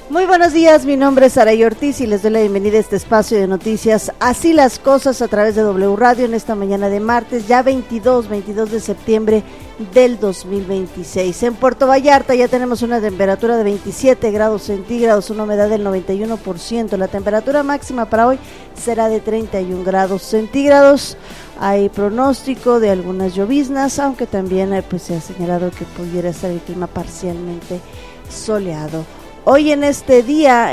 Muy buenos días, mi nombre es Saray Ortiz y les doy la bienvenida a este espacio de noticias Así las Cosas a través de W Radio en esta mañana de martes, ya 22 de septiembre del 2026. En Puerto Vallarta ya tenemos una temperatura de 27 grados centígrados, una humedad del 91%. La temperatura máxima para hoy será de 31 grados centígrados. Hay pronóstico de algunas lloviznas, aunque también pues se ha señalado que pudiera estar el clima parcialmente soleado. Hoy en este día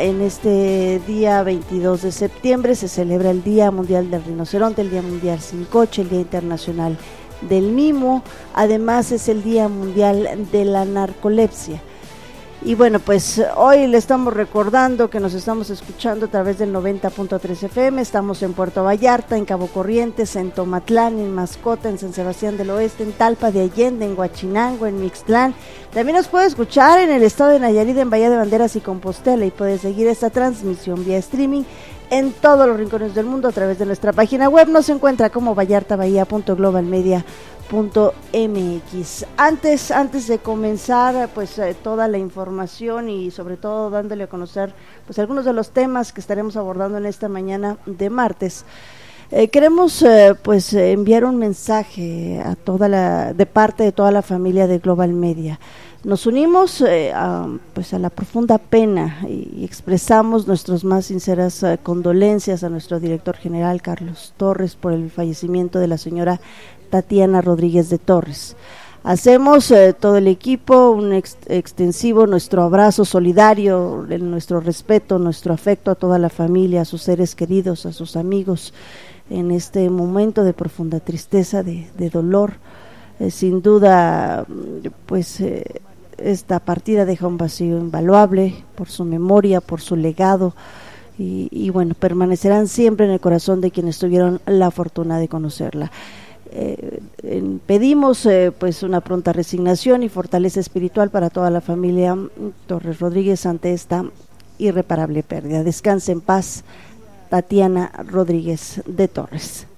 22 de septiembre, se celebra el Día Mundial del Rinoceronte, el Día Mundial Sin Coche, el Día Internacional del Mimo, además es el Día Mundial de la Narcolepsia. Y bueno, pues hoy le estamos recordando que nos estamos escuchando a través del 90.3 FM, estamos en Puerto Vallarta, en Cabo Corrientes, en Tomatlán, en Mascota, en San Sebastián del Oeste, en Talpa de Allende, en Huachinango, en Mixtlán. También nos puede escuchar en el estado de Nayarit, en Bahía de Banderas y Compostela, y puede seguir esta transmisión vía streaming en todos los rincones del mundo a través de nuestra página web. Nos encuentra como vallartabahia.globalmedia.mx. Antes de comenzar pues toda la información y sobre todo dándole a conocer pues algunos de los temas que estaremos abordando en esta mañana de martes, queremos pues enviar un mensaje a de parte de toda la familia de Global Media. Nos unimos a la profunda pena y expresamos nuestras más sinceras condolencias a nuestro director general Carlos Torres por el fallecimiento de la señora Tatiana Rodríguez de Torres. Hacemos todo el equipo un extensivo nuestro abrazo solidario, nuestro respeto, nuestro afecto a toda la familia, a sus seres queridos, a sus amigos en este momento de profunda tristeza, de dolor. Sin duda, pues esta partida deja un vacío invaluable por su memoria, por su legado y bueno, permanecerán siempre en el corazón de quienes tuvieron la fortuna de conocerla. Pedimos pues una pronta resignación y fortaleza espiritual para toda la familia Torres Rodríguez ante esta irreparable pérdida. Descanse en paz, Tatiana Rodríguez de Torres.